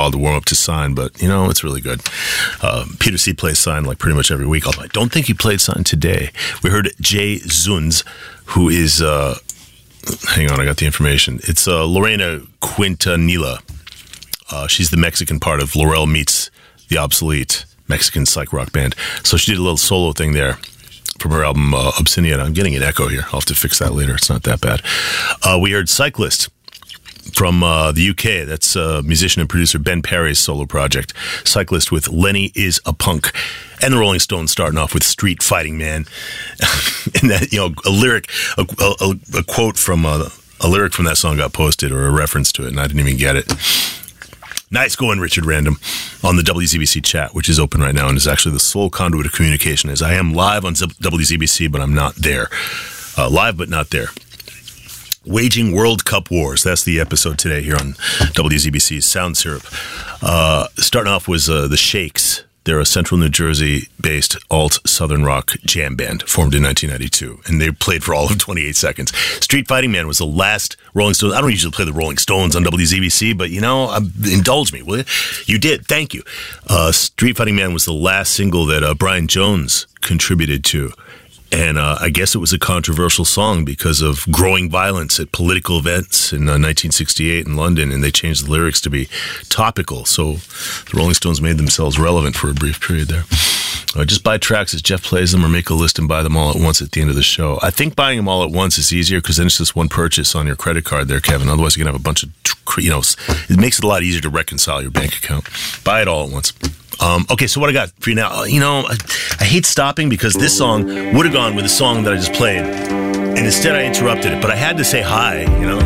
while to warm up to Sign, but, it's really good. Peter C. plays Sign like pretty much every week, although I don't think he played Sign today. We heard Jay Zunz, who is, hang on, I got the information. It's Lorena Quintanilla. She's the Mexican part of Laurel Meets the Obsolete, Mexican psych rock band. So she did a little solo thing there from her album Obscenium. I'm getting an echo here. I'll have to fix that later. It's not that bad. We heard Cyclist from the UK. That's musician and producer Ben Perry's solo project. Cyclist with Lenny is a Punk. And the Rolling Stones starting off with Street Fighting Man. And that, a lyric, a quote from a lyric from that song got posted, or a reference to it, and I didn't even get it. Nice going, Richard Random, on the WZBC chat, which is open right now and is actually the sole conduit of communication, as I am live on WZBC, but I'm not there. Live, but not there. Waging World Cup Wars. That's the episode today here on WZBC's Sound Syrup. Starting off was the Shakes. They're a Central New Jersey-based alt-Southern rock jam band formed in 1992, and they played for all of 28 seconds. Street Fighting Man was the last Rolling Stones. I don't usually play the Rolling Stones on WZBC, but, indulge me, will you? You did. Thank you. Street Fighting Man was the last single that Brian Jones contributed to. And I guess it was a controversial song because of growing violence at political events in 1968 in London, and they changed the lyrics to be topical. So the Rolling Stones made themselves relevant for a brief period there. Just buy tracks as Jeff plays them, or make a list and buy them all at once at the end of the show. I think buying them all at once is easier because then it's just one purchase on your credit card there, Kevin. Otherwise, you're going to have a bunch of, it makes it a lot easier to reconcile your bank account. Buy it all at once. Okay, so what I got for you now, I hate stopping because this song would have gone with the song that I just played, and instead I interrupted it, but I had to say hi,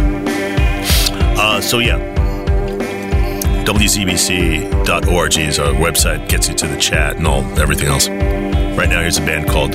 so yeah, WZBC.org is our website, gets you to the chat and everything else. Right now, here's a band called